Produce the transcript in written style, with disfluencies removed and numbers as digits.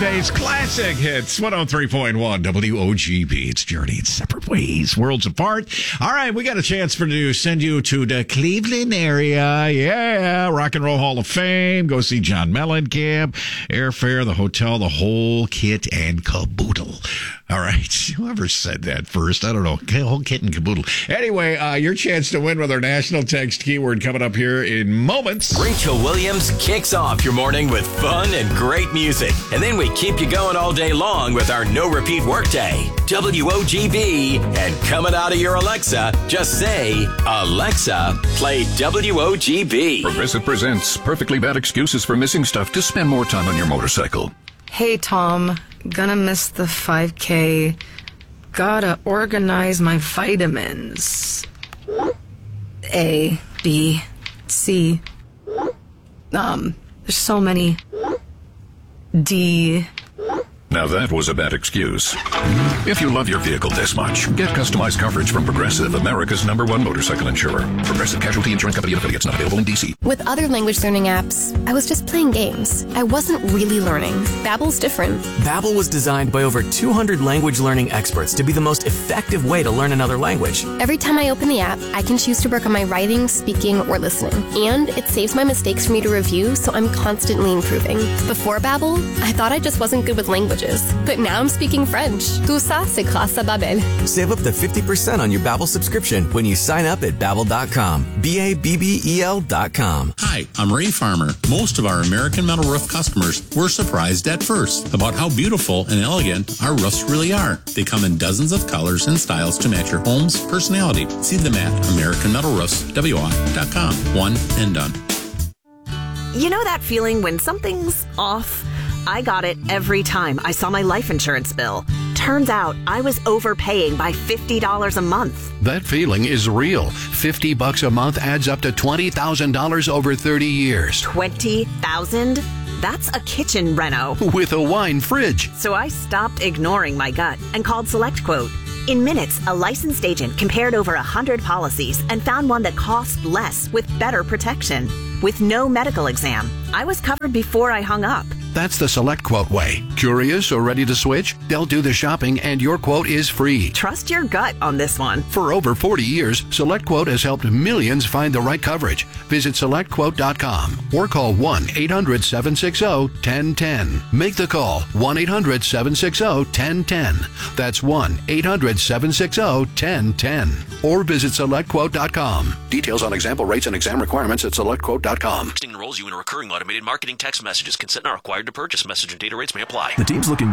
Monday's classic hits, 103.1 WOGB. It's Journey in Separate Ways, worlds apart. All right, we got a chance to send you to the Cleveland area. Yeah, Rock and Roll Hall of Fame. Go see John Mellencamp. Airfare, the hotel, the whole kit and caboodle. All right, whoever said that first, I don't know, whole kit and caboodle. Anyway, your chance to win with our national text keyword coming up here in moments. Rachel Williams kicks off your morning with fun and great music. And then we keep you going all day long with our no-repeat workday. WOGB. And coming out of your Alexa, just say, Alexa, play WOGB. Progressive presents Perfectly Bad Excuses for Missing Stuff to Spend More Time on Your Motorcycle. Hey, Tom. Gonna miss the 5K. Gotta organize my vitamins. A, B, C. There's so many. D. Now that was a bad excuse. If you love your vehicle this much, get customized coverage from Progressive, America's #1 motorcycle insurer. Progressive Casualty Insurance Company and affiliates, not available in D.C. With other language learning apps, I was just playing games. I wasn't really learning. Babbel's different. Babbel was designed by over 200 language learning experts to be the most effective way to learn another language. Every time I open the app, I can choose to work on my writing, speaking, or listening. And it saves my mistakes for me to review, so I'm constantly improving. Before Babbel, I thought I just wasn't good with languages. But now I'm speaking French. Tout ça, c'est grâce à Babbel. Save up to 50% on your Babbel subscription when you sign up at Babbel.com. Babbel.com. Hi, I'm Ray Farmer. Most of our American Metal Roof customers were surprised at first about how beautiful and elegant our roofs really are. They come in dozens of colors and styles to match your home's personality. See them at AmericanMetalRoofs.com. One and done. You know that feeling when something's off? I got it every time I saw my life insurance bill. Turns out I was overpaying by $50 a month. That feeling is real. $50 a month adds up to $20,000 over 30 years. $20,000? That's a kitchen reno. With a wine fridge. So I stopped ignoring my gut and called SelectQuote. In minutes, a licensed agent compared over 100 policies and found one that cost less with better protection. With no medical exam, I was covered before I hung up. That's the SelectQuote way. Curious or ready to switch? They'll do the shopping and your quote is free. Trust your gut on this one. For over 40 years, SelectQuote has helped millions find the right coverage. Visit SelectQuote.com or call 1-800-760-1010. Make the call, 1-800-760-1010. That's 1-800-760-1010. Or visit SelectQuote.com. Details on example rates and exam requirements at SelectQuote.com. Texting enrolls you in a recurring automated marketing text messages. Consent not required to purchase. Message and data rates may apply. The team's looking